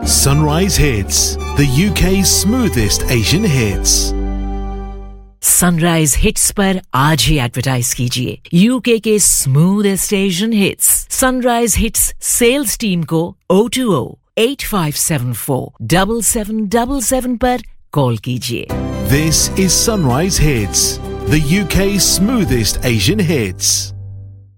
Sunrise Hits, the UK's smoothest Asian hits. Sunrise hits पर आज ही advertise कीजिए UK के smoothest Asian hits sunrise hits sales team को 020-8574-7777 पर कॉल कीजिए. This is Sunrise Hits, the UK's smoothest Asian hits.